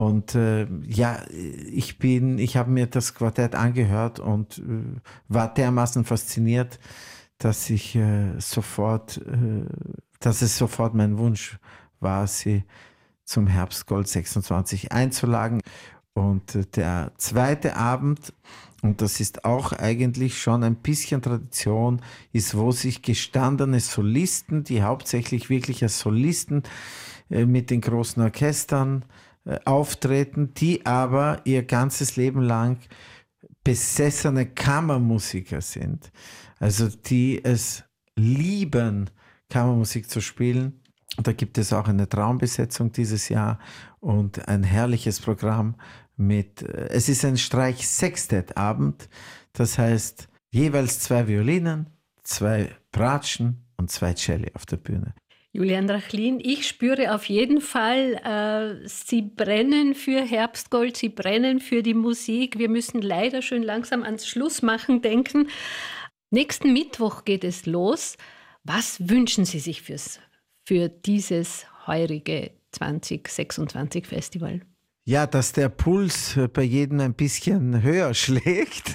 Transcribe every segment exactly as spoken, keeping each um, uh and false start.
Und äh, ja, ich bin, ich habe mir das Quartett angehört und äh, war dermaßen fasziniert, dass ich äh, sofort, äh, dass es sofort mein Wunsch war, sie zum Herbstgold sechsundzwanzig einzuladen. Und äh, der zweite Abend, und das ist auch eigentlich schon ein bisschen Tradition, ist, wo sich gestandene Solisten, die hauptsächlich wirklich als Solisten äh, mit den großen Orchestern äh, auftreten, die aber ihr ganzes Leben lang besessene Kammermusiker sind, also die es lieben, Kammermusik zu spielen. Und da gibt es auch eine Traumbesetzung dieses Jahr und ein herrliches Programm mit, es ist ein Streich-Sextett-Abend, das heißt jeweils zwei Violinen, zwei Bratschen und zwei Celli auf der Bühne. Julian Rachlin, ich spüre auf jeden Fall, äh, Sie brennen für Herbstgold, Sie brennen für die Musik. Wir müssen leider schön langsam ans Schlussmachen denken. Nächsten Mittwoch geht es los. Was wünschen Sie sich fürs, für dieses heurige zwanzig sechsundzwanzig Festival? Ja, dass der Puls bei jedem ein bisschen höher schlägt.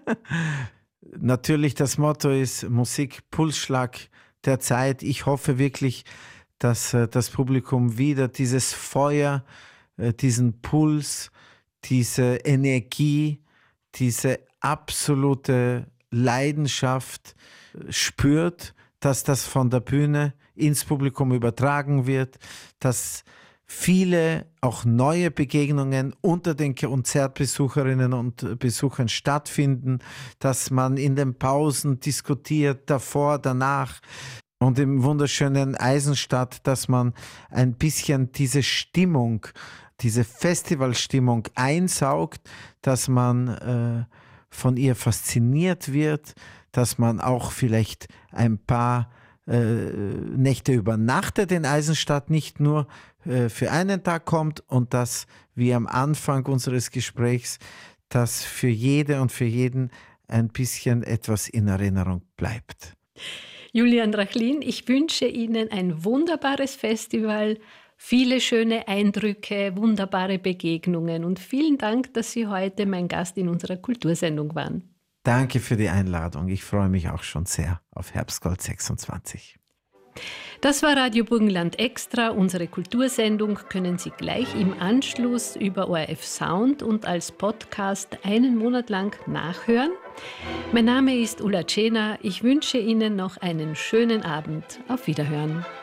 Natürlich, das Motto ist Musik, Pulsschlag der Zeit. Ich hoffe wirklich, dass äh, das Publikum wieder dieses Feuer, äh, diesen Puls, diese Energie, diese absolute Leidenschaft äh, spürt, dass das von der Bühne ins Publikum übertragen wird, dass viele auch neue Begegnungen unter den Konzertbesucherinnen und Besuchern stattfinden, dass man in den Pausen diskutiert, davor, danach und im wunderschönen Eisenstadt, dass man ein bisschen diese Stimmung, diese Festivalstimmung einsaugt, dass man äh, von ihr fasziniert wird, dass man auch vielleicht ein paar äh, Nächte übernachtet in Eisenstadt, nicht nur für einen Tag kommt und dass, wie am Anfang unseres Gesprächs, dass für jede und für jeden ein bisschen etwas in Erinnerung bleibt. Julian Rachlin, ich wünsche Ihnen ein wunderbares Festival, viele schöne Eindrücke, wunderbare Begegnungen und vielen Dank, dass Sie heute mein Gast in unserer Kultursendung waren. Danke für die Einladung. Ich freue mich auch schon sehr auf Herbstgold sechsundzwanzig. Das war Radio Burgenland Extra. Unsere Kultursendung können Sie gleich im Anschluss über O R F Sound und als Podcast einen Monat lang nachhören. Mein Name ist Ulla Tschena. Ich wünsche Ihnen noch einen schönen Abend. Auf Wiederhören.